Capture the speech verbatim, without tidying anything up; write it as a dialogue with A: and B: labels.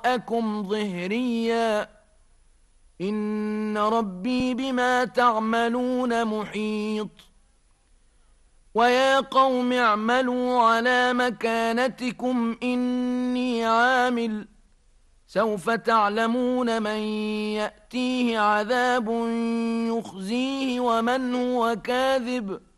A: وراءكم ظهريا إن ربي بما تعملون محيط ويا قوم اعملوا على مكانتكم إني عامل سوف تعلمون من يأتيه عذاب يخزيه ومن هو كاذب